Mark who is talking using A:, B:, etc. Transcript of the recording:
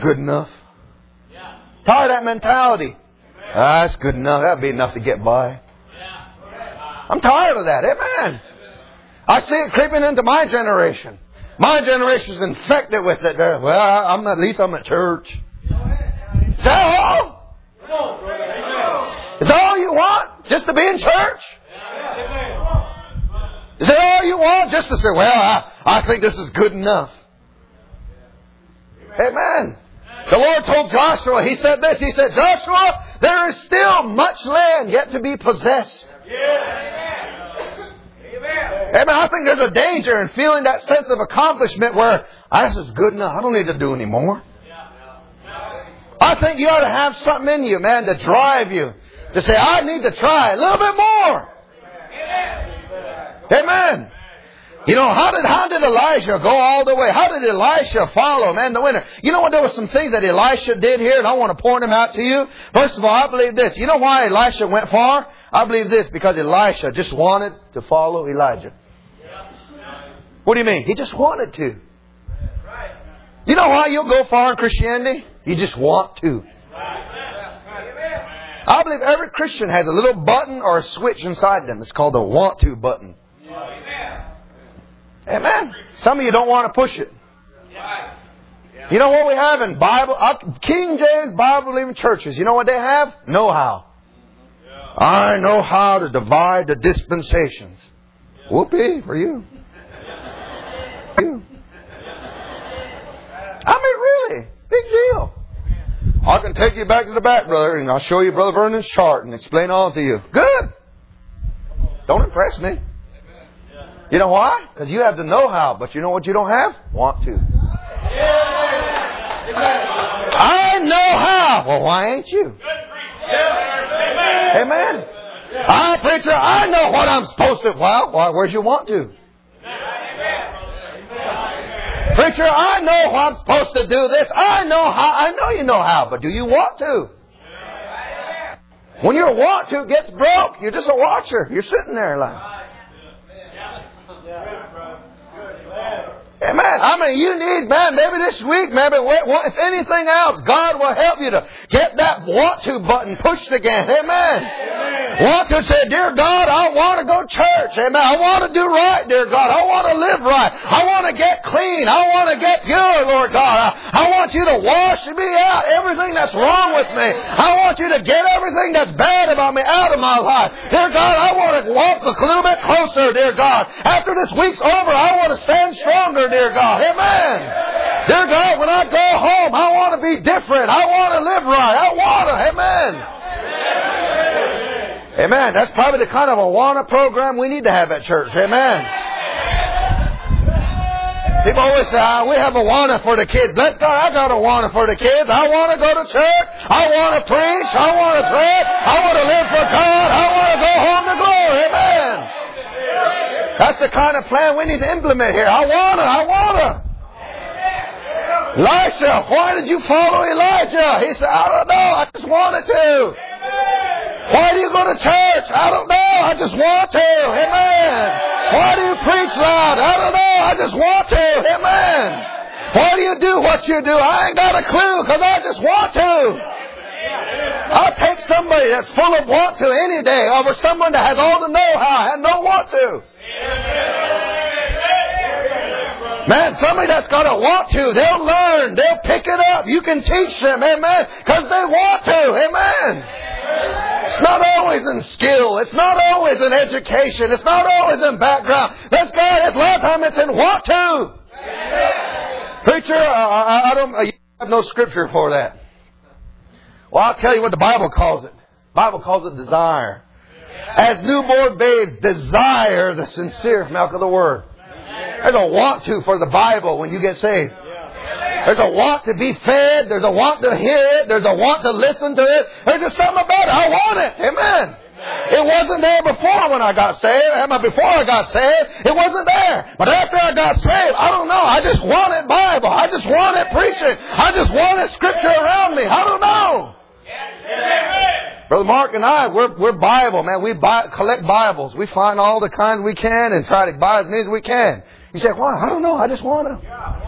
A: good enough. Tired of that mentality. That's good enough. That'll be enough to get by. I'm tired of that. Amen. I see it creeping into my generation. My generation's infected with it. Well, at least I'm at church. Is that all? Is that all you want? Just to be in church? Is that all you want? Just to say, well, I think this is good enough. Amen. The Lord told Joshua, He said this, He said, Joshua, there is still much land yet to be possessed. Amen. I think there's a danger in feeling that sense of accomplishment where this is good enough. I don't need to do any more. I think you ought to have something in you, man, to drive you. To say, I need to try a little bit more. Amen. You know, how did Elijah go all the way? How did Elisha follow, man, the winter? You know what? There were some things that Elisha did here, and I want to point them out to you. First of all, I believe this. You know why Elisha went far? I believe this, because Elisha just wanted to follow Elijah. What do you mean? He just wanted to. You know why you'll go far in Christianity? You just want to. I believe every Christian has a little button or a switch inside them. It's called the want to button. Amen. Some of you don't want to push it. You know what we have in Bible? King James Bible-believing churches, you know what they have? Know-how. I know how to divide the dispensations. Whoopee for you. I mean, really. Big deal. I can take you back to the back, brother, and I'll show you Brother Vernon's chart and explain all to you. Good. Don't impress me. You know why? Because you have the know-how, but you know what you don't have? Want to. I know how. Well, why ain't you? Amen. Preacher, I know what I'm supposed to. Well, where's your want to? Preacher, I know what I'm supposed to do this. I know how. I know you know how, but do you want to? When your want to gets broke, you're just a watcher. You're sitting there like... Amen. I mean, you need, man, maybe this week, maybe if anything else, God will help you to get that want to button pushed again. Amen. Want to say, dear God, I want to go to church. Amen. I want to do right, dear God. I want to live right. I want to get clean. I want to get pure, Lord God. I want you to wash me out, everything that's wrong with me. I want you to get everything that's bad about me out of my life. Dear God, I want to walk a little bit closer, dear God. After this week's over, I want to stand stronger, dear God. Amen. Dear God, when I go home, I want to be different. I want to live right. I want to. Amen. Amen. That's probably the kind of a wanna program we need to have at church. Amen. People always say, we have a wanna for the kids. Bless God, I got a wanna for the kids. I want to go to church. I want to preach. I want to pray. I want to live for God. I want to go home to glory. Amen. That's the kind of plan we need to implement here. I wanna. Elisha, why did you follow Elijah? He said, I don't know. I just wanted to. Why do you go to church? I don't know. I just want to. Amen. Why do you preach loud? I don't know. I just want to. Amen. Why do you do what you do? I ain't got a clue because I just want to. I'll take somebody that's full of want to any day over someone that has all the know-how and no want to. Man, somebody that's got a want to, they'll learn. They'll pick it up. You can teach them. Amen. Because they want to. Amen. It's not always in skill. It's not always in education. It's not always in background. That's God. It's a lot of time it's in want to. Preacher, I don't. You have no scripture for that. Well, I'll tell you what the Bible calls it. The Bible calls it desire. As newborn babes desire the sincere milk of the Word. There's a want to for the Bible when you get saved. There's a want to be fed. There's a want to hear it. There's a want to listen to it. There's just something about it. I want it. Amen. It wasn't there before when I got saved. Before I got saved, it wasn't there. But after I got saved, I don't know. I just wanted Bible. I just wanted preaching. I just wanted Scripture around me. I don't know. Brother Mark and I, we're Bible, man. We collect Bibles. We find all the kinds we can and try to buy as many as we can. You say, why? I don't know. I just want to.